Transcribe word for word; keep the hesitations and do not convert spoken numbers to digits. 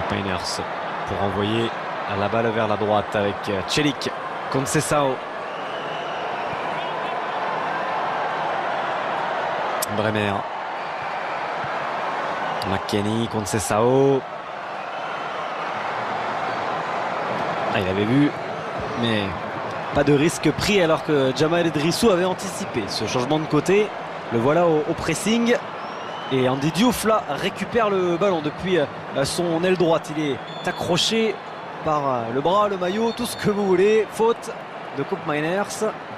Miners pour envoyer la balle vers la droite avec Celik, Conceição. Bremer. McKennie, Conceição. Ah, il avait vu, mais pas de risque pris alors que Jamal Idrissou avait anticipé ce changement de côté. Le voilà au, au pressing. Et Andy Diouf là récupère le ballon depuis son aile droite. Il est accroché par le bras, le maillot, tout ce que vous voulez. Faute de Koopmeiners.